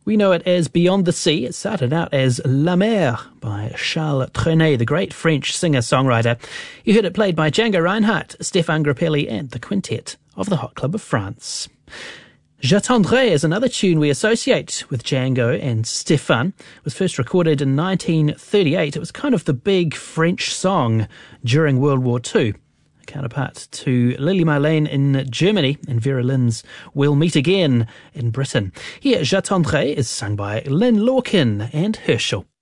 We know it as Beyond the Sea. It started out as La Mer by Charles Trenet, the great French singer-songwriter. You heard it played by Django Reinhardt, Stéphane Grappelli and the quintet of the Hot Club of France. J'attendrai is another tune we associate with Django and Stéphane. It was first recorded in 1938. It was kind of the big French song during World War II. A counterpart to Lily Marlene in Germany and Vera Lynn's We'll Meet Again in Britain. Here, J'attendrai is sung by Lynn Lorcan and Herschel.